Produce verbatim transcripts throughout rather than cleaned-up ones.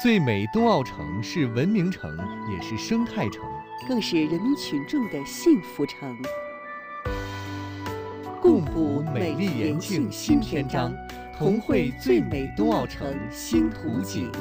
最美冬奥城是文明城，也是生态城， 更是人民群众的幸福城。共谱美丽延庆新篇章，同绘最美冬奥城新图景。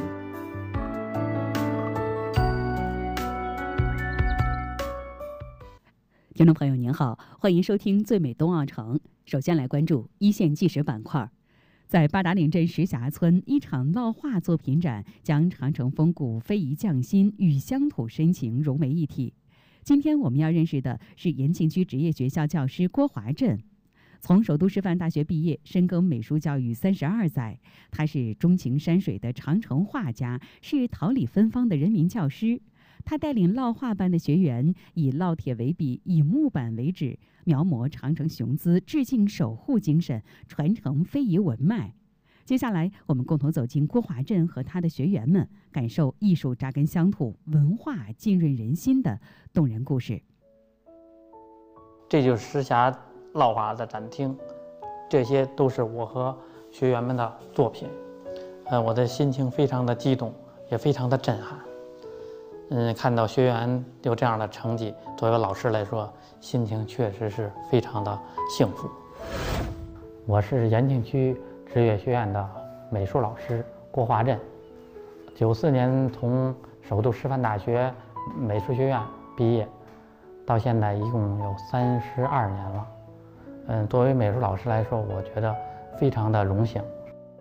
听众朋友您好，欢迎收听最美冬奥城。首先来关注一线纪实板块。在八达岭镇石峡村，一场烙画作品展将长城风骨、非遗匠心与乡土深情融为一体。今天我们要认识的是延庆区职业学校教师郭华振。从首都师范大学毕业，深耕美术教育三十二载，他是钟情山水的长城画家，是桃李芬芳的人民教师。他带领烙画班的学员，以烙铁为笔，以木板为纸，描摹长城雄姿，致敬守护精神，传承非遗文脉。接下来，我们共同走进郭华振和他的学员们，感受艺术扎根乡土、文化浸润人心的动人故事。 这就是石峡烙画的展厅，这些都是我和学员们的作品。呃，我的心情非常的激动，也非常的震撼。嗯，看到学员有这样的成绩，作为老师来说，心情确实是非常的幸福。我是延庆区职业学院的美术老师郭华振，九四年从首都师范大学美术学院毕业，到现在一共有三十二年了。嗯，作为美术老师来说，我觉得非常的荣幸。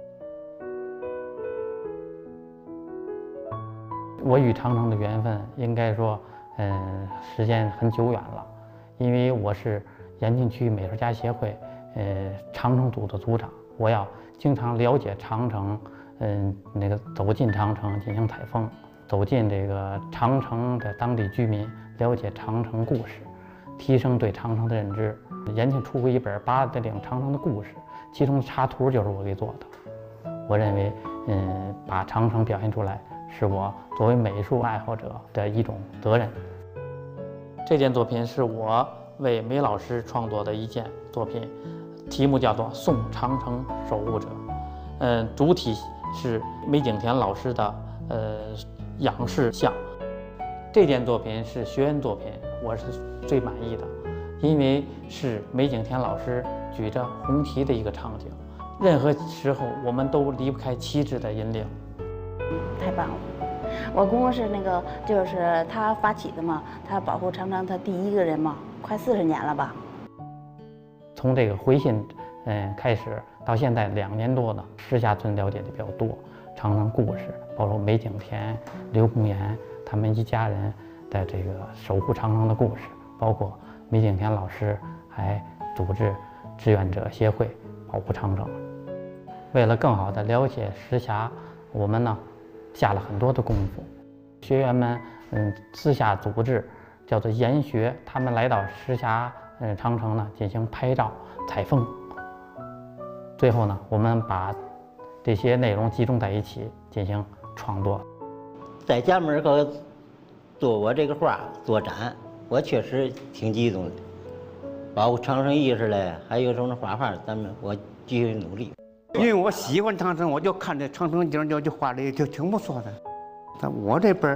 我与长城的缘分应该说，嗯，时间很久远了，因为我是延庆区美术家协会，呃，长城组的组长，我要经常了解长城，嗯，那个走进长城进行采风，走进这个长城的当地居民，了解长城故事，提升对长城的认知。延庆出过一本《八达岭长城的故事》，其中插图就是我给做的。我认为，嗯，把长城表现出来，是我作为美术爱好者的一种责任。这件作品是我为梅老师创作的一件作品，题目叫做《送长城守护者》。嗯，主体是梅景田老师的呃仰视像。这件作品是学员作品，我是最满意的，因为是梅景田老师举着红旗的一个场景。任何时候我们都离不开旗帜的引领。 太棒了！我公公是那个，就是他发起的嘛，他保护长城，他第一个人嘛，快四十年了吧。 从这个回信，嗯，开始到现在两年多了，石峡村了解的比较多，长城故事，包括梅景田、刘公岩他们一家人的这个守护长城的故事，包括梅景田老师还组织志愿者协会保护长城。为了更好的了解石峡，我们呢下了很多的功夫。学员们嗯私下组织叫做研学，他们来到石峡嗯长城呢进行拍照采风。最后呢，我们把这些内容集中在一起进行创作。 在家门口做我这个画做展，我确实挺激动的。保护长城意识嘞，还有什么画画，咱们我继续努力。 因为我喜欢长城，我就看这长城景就就画的就挺不错的。但我这本